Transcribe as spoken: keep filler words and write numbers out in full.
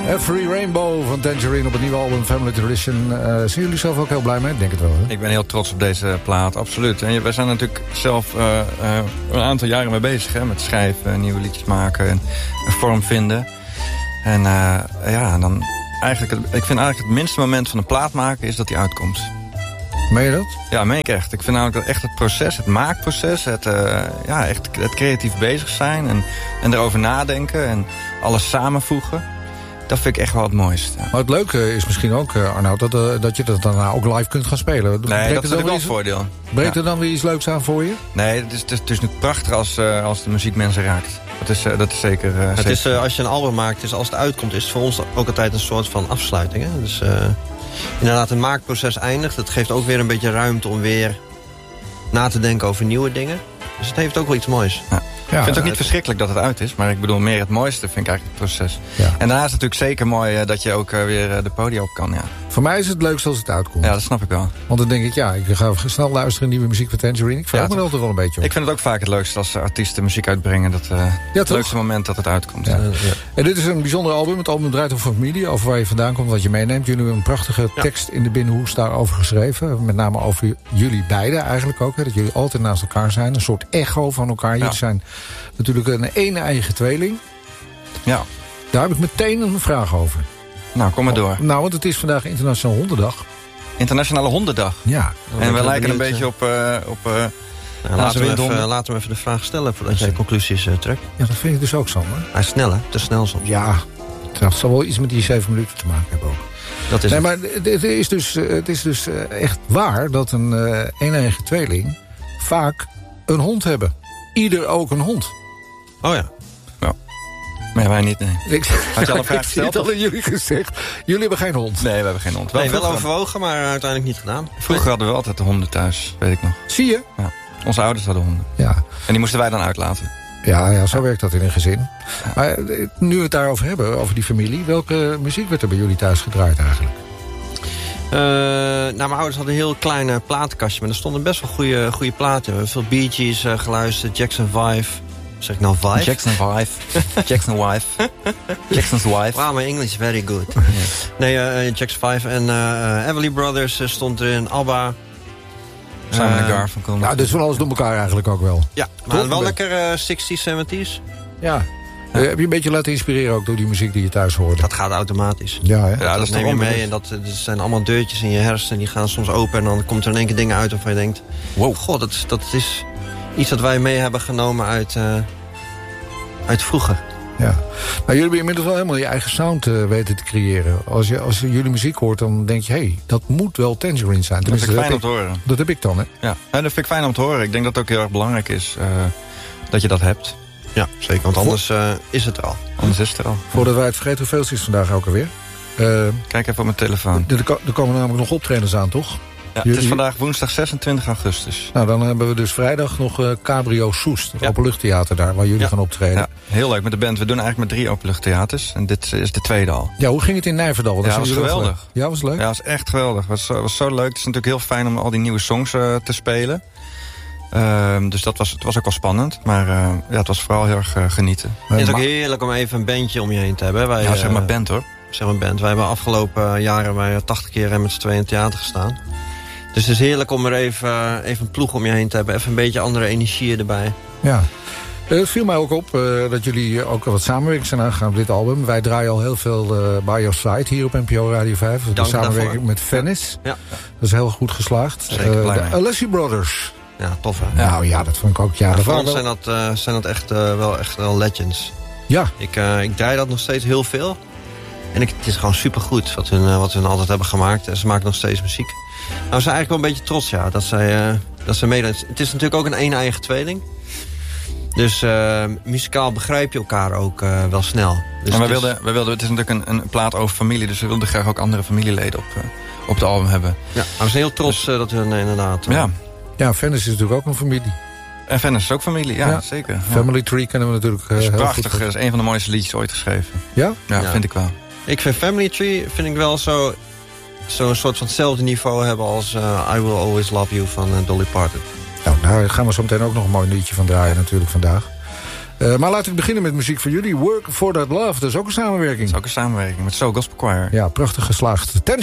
Every Rainbow van Tangerine op het nieuwe album Family Tradition. Uh, zijn jullie zelf ook heel blij mee? Ik denk het wel, hè? Ik ben heel trots op deze plaat, absoluut. En we zijn natuurlijk zelf uh, uh, een aantal jaren mee bezig, hè, met schrijven, nieuwe liedjes maken en een vorm vinden. En uh, ja, dan eigenlijk, ik vind eigenlijk het minste moment van een plaat maken is dat die uitkomt. Meen je dat? Ja, meen ik echt. Ik vind namelijk dat echt het proces, het maakproces, het, uh, ja, echt het creatief bezig zijn en, en erover nadenken en alles samenvoegen. Dat vind ik echt wel het mooiste. Maar het leuke is misschien ook, uh, Arnoud, dat, uh, dat je dat daarna ook live kunt gaan spelen. Nee, breekt dat is natuurlijk wel een voordeel. Breekt ja. er dan weer iets leuks aan voor je? Nee, het is, het is, het is natuurlijk prachtig als, uh, als de muziek mensen raakt. Dat is, uh, dat is zeker... Uh, het zeker. is, uh, als je een album maakt, is als het uitkomt, is het voor ons ook altijd een soort van afsluiting. Hè? Dus uh, inderdaad, het maakproces eindigt. Dat geeft ook weer een beetje ruimte om weer na te denken over nieuwe dingen. Dus het heeft ook wel iets moois. Ja. Ja, ik vind het ook niet verschrikkelijk dat het uit is. Maar ik bedoel, meer het mooiste vind ik eigenlijk het proces. Ja. En daarna is het natuurlijk zeker mooi uh, dat je ook uh, weer uh, de podium op kan. Ja. Voor mij is het leukst als het uitkomt. Ja, dat snap ik wel. Want dan denk ik, ja, ik ga snel luisteren nieuwe muziek van Tangerine. Ik vraag ja, me er altijd wel een beetje op. Ik vind het ook vaak het leukste als artiesten muziek uitbrengen. Dat, uh, ja, het toch? leukste moment dat het uitkomt. Ja. Ja. Ja. En dit is een bijzonder album. Het album draait over familie, over waar je vandaan komt, wat je meeneemt. Jullie hebben een prachtige ja. tekst in de binnenhoes daarover geschreven. Met name over jullie beiden eigenlijk ook. Hè, dat jullie altijd naast elkaar zijn. Een soort echo van elkaar. Jullie ja. zijn natuurlijk een ene-eigen tweeling. Ja. Daar heb ik meteen een vraag over. Nou, kom maar door. Nou, want het is vandaag Internationale Hondendag. Internationale Hondendag? Ja. En we lijken een beetje op... Uh, op uh, ja, laten, we even, laten we even de vraag stellen voordat jij conclusies uh, trekt. Ja, dat vind ik dus ook, Sander. Hij is snel, hè? Te snel soms. Ja, dat zal wel iets met die zeven minuten te maken hebben ook. Dat is nee, het. maar het is dus, het is dus echt waar dat een uh, een-eigen tweeling vaak een hond hebben. Ieder ook een hond. Oh ja. Ja. Maar wij niet, nee. Ik, Had je al een vraag gesteld? Ik heb al aan jullie gezegd. Jullie hebben geen hond. Nee, we hebben geen hond. Wel, nee, wel overwogen, maar uiteindelijk niet gedaan. Vroeger hadden we altijd de honden thuis, weet ik nog. Zie je? Ja. Onze ouders hadden honden. Ja. En die moesten wij dan uitlaten. Ja, ja, zo werkt dat in een gezin. Ja. Maar nu we het daarover hebben, over die familie, welke muziek werd er bij jullie thuis gedraaid eigenlijk? Uh, nou, mijn ouders hadden een heel klein uh, platenkastje, maar er stonden best wel goede, goede platen. We hebben veel Bee Gees uh, geluisterd, Jackson vijf. Zeg ik nou vijf? Jackson vijf. Jackson wife. Jackson's wife. Wow, my English very good. Yeah. Nee, uh, Jackson vijf en uh, Everly Brothers uh, stond erin, ABBA. Simon uh, Garfunkel. Ja, dus van alles door elkaar eigenlijk ook wel. Ja, maar Toch? wel lekker uh, zestig's, zeventig's. Ja. Ja. Heb je een beetje laten inspireren ook door die muziek die je thuis hoorde? Dat gaat automatisch. Ja, hè? Ja, dat, dat neem je mee en dat, dat zijn allemaal deurtjes in je hersenen. Die gaan soms open en dan komt er in één keer dingen uit waarvan je denkt... Wow, god, dat, dat is iets dat wij mee hebben genomen uit, uh, uit vroeger. Ja. Nou, jullie hebben inmiddels wel helemaal je eigen sound uh, weten te creëren. Als je, als je jullie muziek hoort, dan denk je... hé, hey, dat moet wel Tangerine zijn. Dat vind ik fijn om te horen. Dat heb ik dan, hè? Ja, ja, dat vind ik fijn om te horen. Ik denk dat het ook heel erg belangrijk is uh, dat je dat hebt. Ja, zeker, want anders uh, is het er al. Anders is het er al. Voordat wij het vergeten, hoeveel is het vandaag ook alweer? Uh, Kijk even op mijn telefoon. Er, er komen namelijk nog optredens aan, toch? Ja, het is vandaag woensdag zesentwintig augustus. Nou, dan hebben we dus vrijdag nog uh, Cabrio Soest. Het ja. openluchttheater daar, waar jullie ja. gaan optreden. Ja, heel leuk met de band. We doen eigenlijk met drie openluchttheaters. En dit is de tweede al. Ja, hoe ging het in Nijverdal? Ja, dat was geweldig. Ja, was leuk? Ja, was echt geweldig. Het was, was zo leuk. Het is natuurlijk heel fijn om al die nieuwe songs uh, te spelen. Uh, dus dat was, het was ook wel spannend. Maar uh, ja, het was vooral heel erg uh, genieten. Het is ook heerlijk om even een bandje om je heen te hebben. Wij, ja, zeg maar band hoor. Zeg maar band. Wij hebben afgelopen jaren bij tachtig keer met z'n tweeën in het theater gestaan. Dus het is heerlijk om er even, even een ploeg om je heen te hebben. Even een beetje andere energieën erbij. Ja. Het viel mij ook op uh, dat jullie ook wat samenwerking zijn aangegaan op dit album. Wij draaien al heel veel uh, By Your Side hier op N P O Radio vijf. De samenwerking daarvoor. Met Venice. Ja. Ja. Dat is heel goed geslaagd. Zeker, uh, de Alessi Brothers. Ja, tof hè? Ja. Nou ja, dat vond ik ook. Ja, ja, dat voor ons wel... zijn dat, uh, zijn dat echt, uh, wel echt wel legends. Ja. Ik, uh, ik draai dat nog steeds heel veel. En ik, het is gewoon supergoed wat hun, uh, wat hun altijd hebben gemaakt. En ze maken nog steeds muziek. Nou, we zijn eigenlijk wel een beetje trots, ja, dat zij, uh, dat zij meedoen. Het is natuurlijk ook een een-eigen tweeling. Dus uh, muzikaal begrijp je elkaar ook uh, wel snel. Dus en wij het, is... wilden, wij wilden, het is natuurlijk een, een plaat over familie, dus we wilden graag ook andere familieleden op, uh, op het album hebben. Ja, maar we zijn heel trots dus, uh, dat hun uh, inderdaad... Uh, ja, ja, Venice is natuurlijk ook een familie. En Venice is ook familie, ja, ja. zeker. Ja. Family Tree kennen we natuurlijk uh, dat is heel prachtig, goed. dat is een van de mooiste liedjes ooit geschreven. Ja? Ja, ja. vind ik wel. Ik vind Family Tree vind ik wel zo... zo'n soort van hetzelfde niveau hebben als uh, I Will Always Love You van uh, Dolly Parton. Nou, daar gaan we zo meteen ook nog een mooi liedje van draaien natuurlijk vandaag. Uh, maar laat ik beginnen met muziek van jullie. Work for That Love, dat is ook een samenwerking. Dat is ook een samenwerking met So Gospel Choir. Ja, prachtig geslaagd. Ten